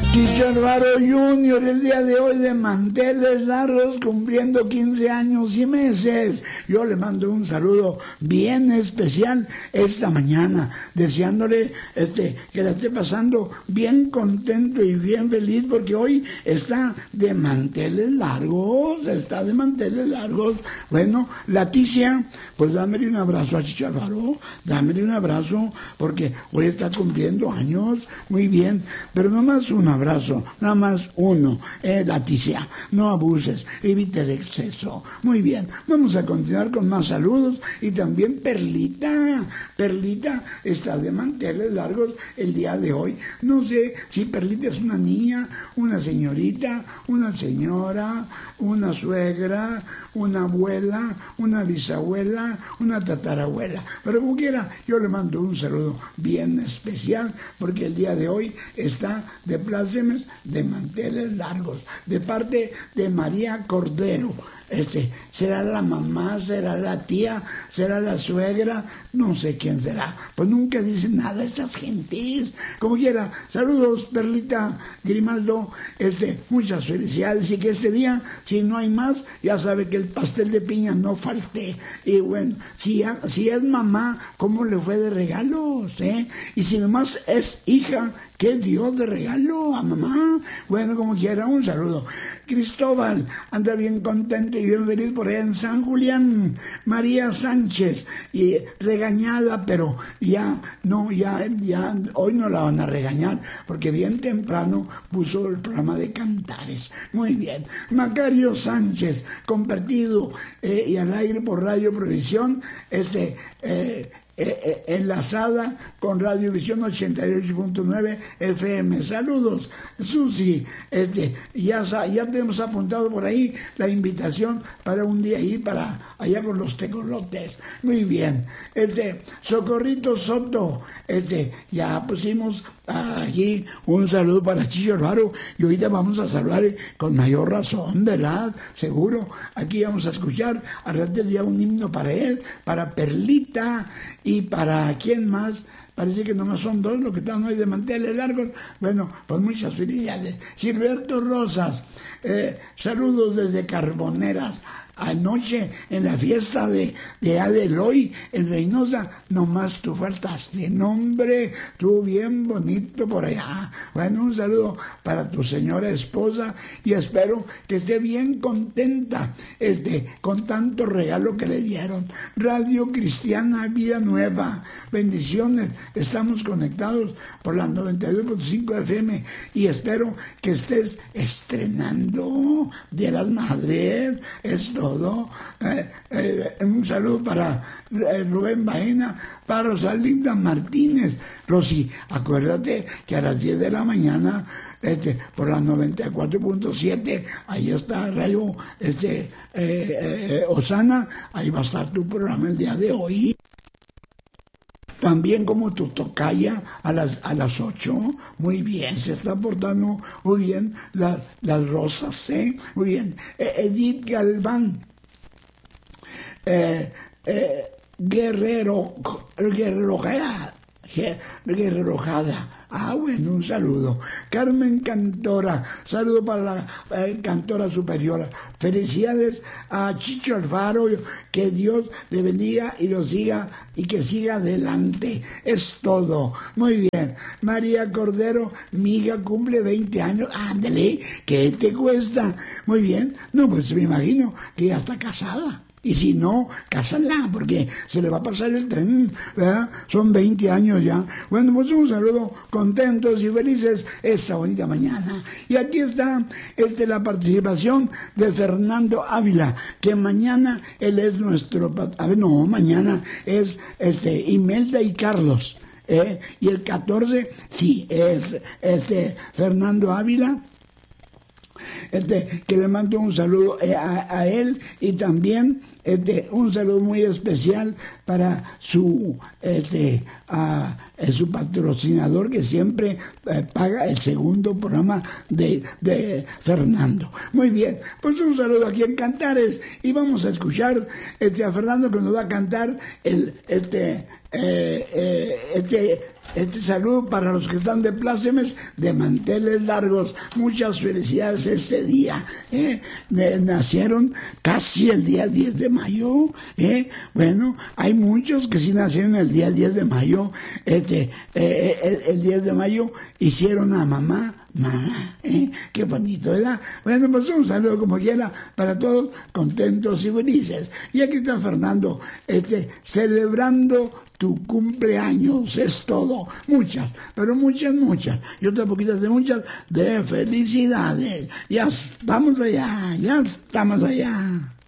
Chicho Alvaro Jr. el día de hoy de manteles largos, cumpliendo 15 años y meses. Yo le mando un saludo bien especial esta mañana, deseándole que la esté pasando bien contento y bien feliz, porque hoy está de manteles largos, Bueno, Leticia, pues dámele un abrazo a Chicho Alvaro, dámele un abrazo, porque hoy está cumpliendo años, muy bien, pero no más un abrazo, nada más uno. Leticia, no abuses, evita el exceso. Muy bien, vamos a continuar con más saludos. Y también Perlita está de manteles largos el día de hoy. No sé si Perlita es una niña, una señorita, una señora, una suegra, una abuela, una bisabuela, una tatarabuela, pero como quiera, yo le mando un saludo bien especial, porque el día de hoy está de plácemes de manteles largos, de parte de María Cordero. ¿Será la mamá? ¿Será la tía? ¿Será la suegra? No sé quién será. Pues nunca dicen nada esas gentes. Como quiera, saludos, Perlita Grimaldo. Muchas felicidades, y que este día, si no hay más, ya sabe que el pastel de piña no falte. Y bueno, si es mamá, ¿cómo le fue de regalos? Y si nomás es hija, ¿qué dio de regalo a mamá? Bueno, como quiera, un saludo. Cristóbal anda bien contento y bien feliz por allá en San Julián. María Sánchez, y regañada, pero ya hoy no la van a regañar, porque bien temprano puso el programa de Cantares. Muy bien. Macario Sánchez, compartido y al aire por Radio Provisión, enlazada con Radiovisión 88.9 FM. Saludos, Susi. Ya tenemos apuntado por ahí la invitación para un día ir para allá con los tecolotes. Muy bien. Socorrito Soto, ya pusimos allí un saludo para Chicho Alvaro, y ahorita vamos a saludar con mayor razón, ¿verdad? Seguro. Aquí vamos a escuchar al rato del día un himno para él, para Perlita, y para quién más. Parece que nomás son dos los que están hoy de manteles largos. Bueno, pues muchas felicidades. Gilberto Rosas, saludos desde Carboneras. Anoche en la fiesta de Adeloy en Reynosa, nomás tú faltaste, nombre, tú bien bonito por allá. Bueno, un saludo para tu señora esposa, y espero que esté bien contenta con tanto regalo que le dieron. Radio Cristiana Vida Nueva, bendiciones, estamos conectados por la 92.5 FM, y espero que estés estrenando Día de las Madres. Esto un saludo para Rubén Baena, para Rosalinda Martínez. Rosy, acuérdate que a las 10 de la mañana por la 94.7, ahí está Radio Osana, ahí va a estar tu programa el día de hoy. También como tu tocaya a las 8, muy bien, se está portando muy bien las Rosas, muy bien. Edith Galván, Guerrerojada. Bueno, un saludo. Carmen Cantora, saludo para la Cantora Superiora. Felicidades a Chicho Alfaro, que Dios le bendiga y lo siga, y que siga adelante. Es todo. Muy bien. María Cordero, mi hija cumple 20 años. Ándale, ¿qué te cuesta? Muy bien. No, pues me imagino que ya está casada. Y si no, cásala, porque se le va a pasar el tren, ¿verdad? Son 20 años ya. Bueno, pues un saludo, contentos y felices esta bonita mañana. Y aquí está la participación de Fernando Ávila, que mañana él es nuestro... mañana es Imelda y Carlos. Y el 14, sí, es Fernando Ávila. Que le mando un saludo a él, y también un saludo muy especial para su patrocinador, que siempre paga el segundo programa de Fernando. Muy bien, pues un saludo aquí en Cantares, y vamos a escuchar a Fernando, que nos va a cantar Este saludo para los que están de plácemes, de manteles largos. Muchas felicidades este día. Nacieron casi el día 10 de mayo. Bueno, hay muchos que sí nacieron el día 10 de mayo. El 10 de mayo hicieron a mamá. Qué bonito, ¿verdad? Bueno, pues un saludo como quiera para todos, contentos y felices. Y aquí está Fernando, celebrando tu cumpleaños, es todo. Muchas, pero muchas, y otras poquitas de muchas, de felicidades. Ya estamos allá.